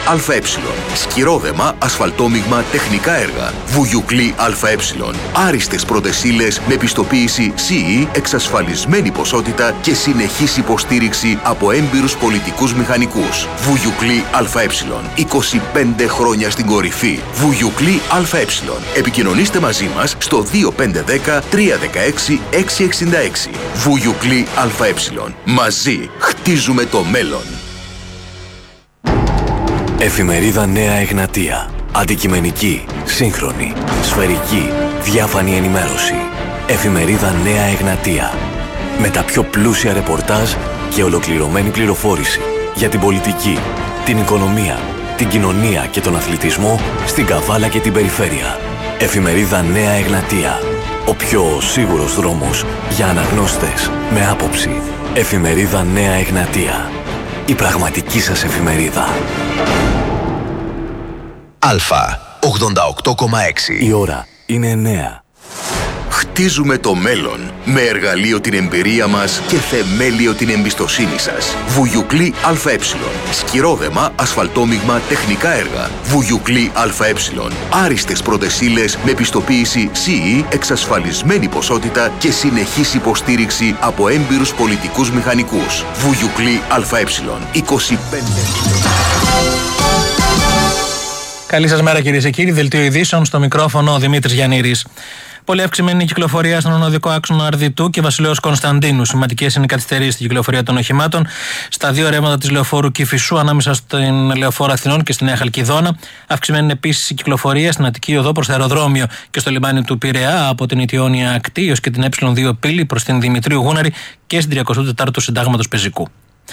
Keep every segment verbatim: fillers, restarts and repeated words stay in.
ΑΕ. Σκυρόδεμα, ασφαλτόμιγμα, τεχνικά έργα. Βουγιουκλή ΑΕ. Άριστες πρώτες ύλες με πιστοποίηση σι ι, εξασφαλισμένη ποσότητα και συνεχής υποστήριξη από έμπειρους πολιτικούς μηχανικούς. Βουγιουκλή ΑΕ. είκοσι πέντε χρόνια στην κορυφή. Βουγιουκλή ΑΕ. Επικοινωνήστε μαζί μας στο δύο πέντε ένα μηδέν τρία ένα έξι έξι έξι έξι. Βουγιουκλή ΑΕ. Μαζί χτίζουμε το μέλλον. Εφημερίδα Νέα Εγνατία. Αντικειμενική, σύγχρονη, σφαιρική, διάφανη ενημέρωση. Εφημερίδα Νέα Εγνατία. Με τα πιο πλούσια ρεπορτάζ και ολοκληρωμένη πληροφόρηση για την πολιτική, την οικονομία, την κοινωνία και τον αθλητισμό στην Καβάλα και την περιφέρεια. Εφημερίδα Νέα Εγνατία. Ο πιο σίγουρος δρόμος για αναγνώστες με άποψη. Εφημερίδα Νέα Εγνατία. Η πραγματική σας εφημερίδα. Αλφα ογδόντα οκτώ κόμμα έξι. Η ώρα είναι εννέα. Χτίζουμε το μέλλον με εργαλείο την εμπειρία μας και θεμέλιο την εμπιστοσύνη σας. Βουγιουκλή ΑΕ. Σκυρόδεμα, ασφαλτόμιγμα, τεχνικά έργα. Βουγιουκλή ΑΕ. Άριστες πρώτες ύλες με πιστοποίηση σι ι, εξασφαλισμένη ποσότητα και συνεχής υποστήριξη από έμπειρους πολιτικούς μηχανικούς. Βουγιουκλή ΑΕ. είκοσι πέντε. Καλή σας μέρα κυρίες και κύριοι. Δελτίο ειδήσεων, στο μικρόφωνο ο Δημήτρης Γιαννήρης. Πολύ αυξημένη κυκλοφορία στον οδικό άξονα Αρδιτού και Βασιλέως Κωνσταντίνου. Σημαντικές είναι οι καθυστερήσεις στην κυκλοφορία των οχημάτων στα δύο ρεύματα της λεωφόρου Κηφισού ανάμεσα στην λεωφόρο Αθηνών και στη Νέα Χαλκιδόνα. Αυξημένη είναι επίσης η κυκλοφορία στην Αττική Οδό προς το αεροδρόμιο και στο λιμάνι του Πειραιά από την Ιτιώνια Ακτή έως και την Ε δύο πύλη προς την Δημητρίου Γούναρη και στην τριακοστή τέταρτη Συντάγματος Πεζικού.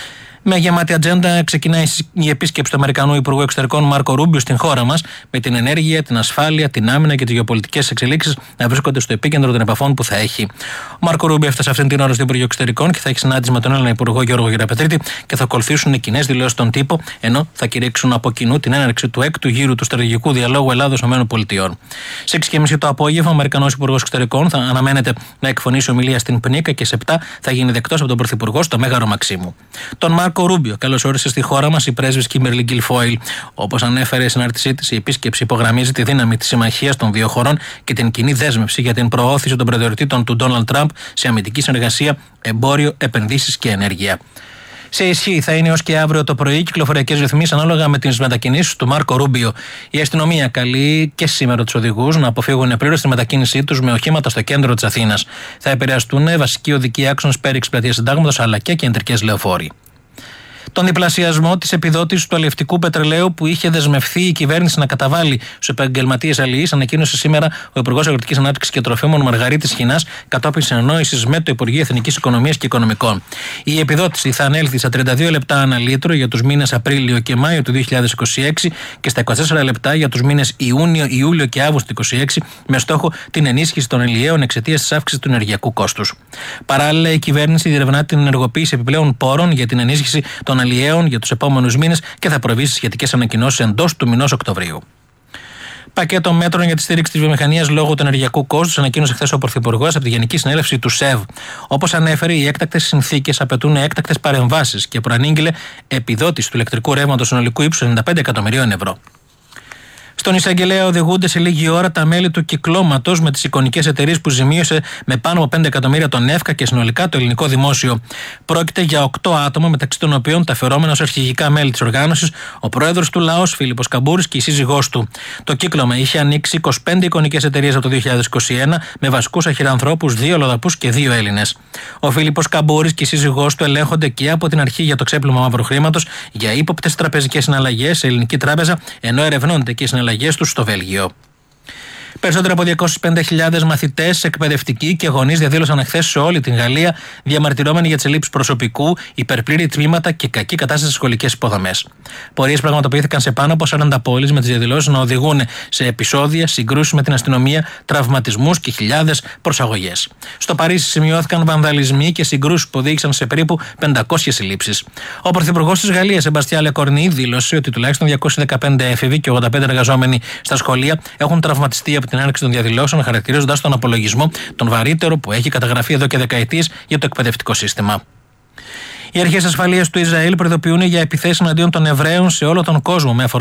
Με γεμάτη ατζέντα ξεκινάει η επίσκεψη του Αμερικανού Υπουργού Εξωτερικών Μάρκο Ρούμπιο στην χώρα μας, με την ενέργεια, την ασφάλεια, την άμυνα και τις γεωπολιτικές εξελίξεις να βρίσκονται στο επίκεντρο των επαφών που θα έχει. Ο Μάρκο Ρούμπιο έφτασε αυτήν την ώρα στο Υπουργείο Εξωτερικών και θα έχει συνάντηση με τον Έλληνα Υπουργό Γιώργο Γεραπετρίτη και θα ακολουθήσουν κοινές δηλώσεις στον τύπο, ενώ θα κηρύξουν από κοινού την έναρξη του έκτου γύρου του στρατηγικού διαλόγου Ελλάδος-ΗΠΑ. Σε έξι και μισή το απόγευμα, ο Αμερικανός Υπουργός Εξωτερικών θα αναμένεται να εκφωνήσει ομιλία στην Πνίκα και σε επτά θα γίνει δεκτός από τον Πρωθυπουργό στο Μέγαρο Μαξίμου. Τον Μάρκο Ρούμπιο καλωσόρισε στη χώρα μας η πρέσβης Κίμερλι Γκιλφόιλ. Όπως ανέφερε στην συνάρτησή της, η επίσκεψη υπογραμμίζει τη δύναμη της συμμαχίας των δύο χωρών και την κοινή δέσμευση για την προώθηση των προτεραιοτήτων του Ντόναλντ Τραμπ σε αμυντική συνεργασία, εμπόριο, επενδύσεις και ενέργεια. Σε ισχύ θα είναι έως και αύριο το πρωί κυκλοφοριακές ρυθμίσεις ανάλογα με τις μετακινήσεις του Μάρκο Ρούμπιο. Η αστυνομία καλεί και σήμερα τους οδηγούς να αποφύγουν πλήρως τη μετακίνησή τους με οχήματα στο κέντρο της Αθήνας. Θα επηρεαστούν βασικοί οδικοί άξονες πέριξ πλατείας Συντάγματος αλλά και κεντρικές λεωφόροι. Τον διπλασιασμό της επιδότησης του αλλιευτικού πετρελαίου που είχε δεσμευθεί η κυβέρνηση να καταβάλει στους επαγγελματίες αλληλείς, ανακοίνωσε σήμερα ο Υπουργός Αγροτικής Ανάπτυξης και Τροφίμων Μαργαρίτης Χινάς κατόπιν συνεννόησης με το Υπουργείο Εθνικής Οικονομίας και Οικονομικών. Η επιδότηση θα ανέλθει στα τριάντα δύο λεπτά ανά λίτρο για τους μήνες Απρίλιο και Μάιο του δύο χιλιάδες είκοσι έξι και στα είκοσι τέσσερα λεπτά για τους μήνες Ιούνιο, Ιούλιο και Αύγουστο του είκοσι έξι, με στόχο την ενίσχυση των αλλιέων εξαιτίας της αύξησης του ενεργειακού κόστους. Παράλληλα, η κυβέρνηση διερευνά την ενεργοποίηση επιπλέον πόρων για την ενίσχυση των αλλιέων για τους επόμενους μήνες και θα προβεί στις σχετικές ανακοινώσεις εντός του μηνός Οκτωβρίου. Πακέτο μέτρων για τη στήριξη της βιομηχανίας λόγω του ενεργειακού κόστους ανακοίνωσε χθες ο Πρωθυπουργός από τη Γενική Συνέλευση του ΣΕΒ. Όπως ανέφερε, οι έκτακτες συνθήκες απαιτούν έκτακτες παρεμβάσεις και προανήγγειλε επιδότηση του ηλεκτρικού ρεύματος συνολικού ύψους ενενήντα πέντε εκατομμυρίων ευρώ. Στον εισαγγελέα οδηγούνται σε λίγη ώρα τα μέλη του κυκλώματος με τις εικονικές εταιρείες που ζημίωσε με πάνω από πέντε εκατομμύρια τον ΕΦΚΑ και συνολικά το ελληνικό δημόσιο. Πρόκειται για οκτώ άτομα, μεταξύ των οποίων τα φερόμενα ως αρχηγικά μέλη της οργάνωσης, ο πρόεδρος του ΛΑΟΣ Φίλιππος Καμπούρης και η σύζυγός του. Το κύκλωμα είχε ανοίξει είκοσι πέντε εικονικές εταιρείες από το δύο χιλιάδες είκοσι ένα με βασικούς αχυρανθρώπους, δύο Λοδαπούς και δύο Έλληνες. Ο Φίλιππος Καμπούρης και η σύζυγός του ελέγχονται και από την αρχή για το ξέπλυμα μαύρου χρήματος για ύποπτες τραπεζικές συναλλαγές σε ελληνική τράπεζα, ενώ ερευνώνται και οι συναλλαγές τους στο Βέλγιο. Περισσότερο από διακόσιες πενήντα χιλιάδες μαθητές, εκπαιδευτικοί και γονείς διαδήλωσαν χθες σε όλη την Γαλλία, διαμαρτυρόμενοι για τις ελλείψεις προσωπικού, υπερπλήρη τμήματα και κακή κατάσταση στις σχολικές υποδομές. Πορείες πραγματοποιήθηκαν σε πάνω από σαράντα πόλεις, με τις διαδηλώσεις να οδηγούν σε επεισόδια, συγκρούσεις με την αστυνομία, τραυματισμούς και χιλιάδες προσαγωγές. Στο Παρίσι σημειώθηκαν βανδαλισμοί και συγκρούσεις που οδήγησαν σε περίπου πεντακόσιες συλλήψεις. Ο πρωθυπουργός της Γαλλίας, Σεμπαστιάν Λεκορνί, δήλωσε ότι τουλάχιστον διακόσιοι δεκαπέντε έφηβοι και ογδόντα πέντε εργαζόμενοι στα σχολεία έχουν τραυματιστεί από την έναρξη των διαδηλώσεων, χαρακτηρίζοντας τον απολογισμό τον βαρύτερο που έχει καταγραφεί εδώ και δεκαετίες για το εκπαιδευτικό σύστημα. Οι αρχές ασφαλείας του Ισραήλ προειδοποιούν για επιθέσεις εναντίον των Εβραίων σε όλο τον κόσμο με